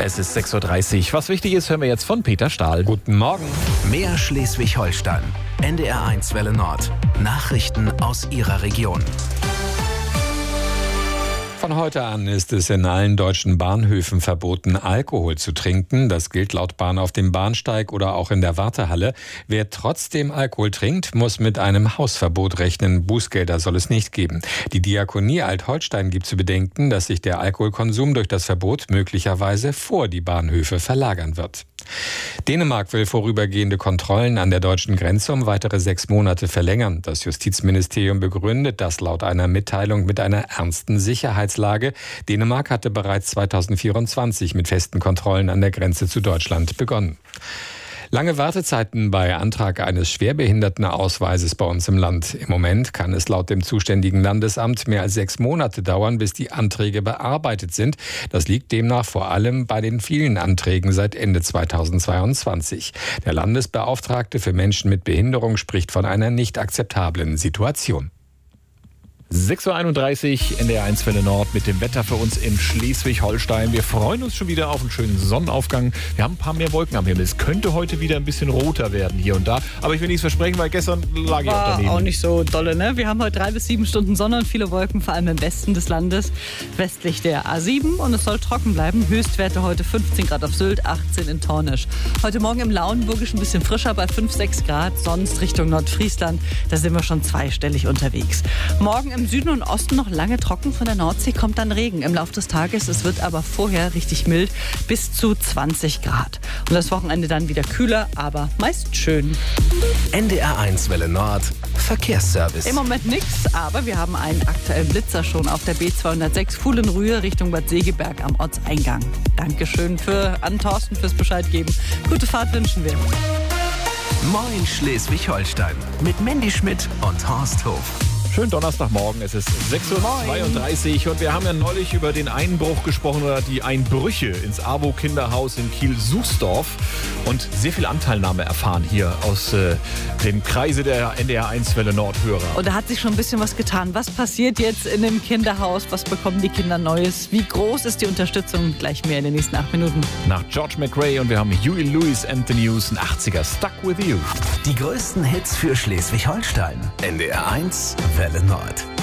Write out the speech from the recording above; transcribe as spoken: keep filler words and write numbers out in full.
Es ist sechs Uhr dreißig. Was wichtig ist, hören wir jetzt von Peter Stahl. Guten Morgen. Mehr Schleswig-Holstein. N D R eins Welle Nord. Nachrichten aus Ihrer Region. Von heute an ist es in allen deutschen Bahnhöfen verboten, Alkohol zu trinken. Das gilt laut Bahn auf dem Bahnsteig oder auch in der Wartehalle. Wer trotzdem Alkohol trinkt, muss mit einem Hausverbot rechnen. Bußgelder soll es nicht geben. Die Diakonie Alt-Holstein gibt zu bedenken, dass sich der Alkoholkonsum durch das Verbot möglicherweise vor die Bahnhöfe verlagern wird. Dänemark will vorübergehende Kontrollen an der deutschen Grenze um weitere sechs Monate verlängern. Das Justizministerium begründet das laut einer Mitteilung mit einer ernsten Sicherheitslage. Dänemark hatte bereits zweitausendvierundzwanzig mit festen Kontrollen an der Grenze zu Deutschland begonnen. Lange Wartezeiten bei Antrag eines Schwerbehindertenausweises bei uns im Land. Im Moment kann es laut dem zuständigen Landesamt mehr als sechs Monate dauern, bis die Anträge bearbeitet sind. Das liegt demnach vor allem bei den vielen Anträgen seit Ende zweitausendzweiundzwanzig. Der Landesbeauftragte für Menschen mit Behinderung spricht von einer nicht akzeptablen Situation. sechs Uhr einunddreißig, N D R eins Welle Nord mit dem Wetter für uns in Schleswig-Holstein. Wir freuen uns schon wieder auf einen schönen Sonnenaufgang. Wir haben ein paar mehr Wolken am Himmel. Es könnte heute wieder ein bisschen roter werden hier und da. Aber ich will nichts versprechen, weil gestern lag ich auch daneben. War auch nicht so dolle, ne? Wir haben heute drei bis sieben Stunden Sonne und viele Wolken, vor allem im Westen des Landes, westlich der A sieben. Und es soll trocken bleiben. Höchstwerte heute fünfzehn Grad auf Sylt, achtzehn in Tornisch. Heute Morgen im Lauenburgisch ein bisschen frischer bei fünf, sechs Grad. Sonst Richtung Nordfriesland, da sind wir schon zweistellig unterwegs. Morgen im Süden und Osten noch lange trocken, von der Nordsee kommt dann Regen im Laufe des Tages. Es wird aber vorher richtig mild, bis zu zwanzig Grad. Und das Wochenende dann wieder kühler, aber meist schön. N D R eins Welle Nord. Verkehrsservice. Im Moment nichts, aber wir haben einen aktuellen Blitzer schon auf der B zweihundertsechs Fuhlenrühe Richtung Bad Segeberg am Ortseingang. Dankeschön für, an Thorsten fürs Bescheid geben. Gute Fahrt wünschen wir. Moin Schleswig-Holstein. Mit Mandy Schmidt und Horst Hof. Schönen Donnerstagmorgen, es ist sechs Uhr zweiunddreißig und wir haben ja neulich über den Einbruch gesprochen oder die Einbrüche ins AWO-Kinderhaus in Kiel-Suchsdorf und sehr viel Anteilnahme erfahren hier aus äh, dem Kreise der N D R eins Welle Nord-Hörer. Und da hat sich schon ein bisschen was getan. Was passiert jetzt in dem Kinderhaus? Was bekommen die Kinder Neues? Wie groß ist die Unterstützung? Gleich mehr in den nächsten acht Minuten. Nach George McRae und wir haben Huey Lewis and the News, ein achtziger, Stuck With You. Die größten Hits für Schleswig-Holstein. N D R eins Welle Nord.